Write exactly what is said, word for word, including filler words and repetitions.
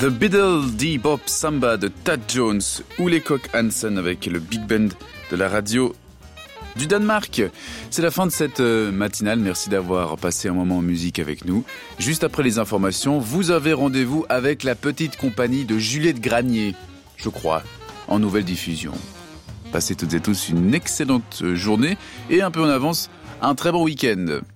The Biddle Dee Bop Samba de Thad Jones ou les Cock Hansen avec le Big Band de la radio du Danemark. C'est la fin de cette matinale. Merci d'avoir passé un moment en musique avec nous. Juste après les informations, vous avez rendez-vous avec la petite compagnie de Juliette Granier, je crois, en nouvelle diffusion. Passez toutes et tous une excellente journée et un peu en avance, un très bon week-end.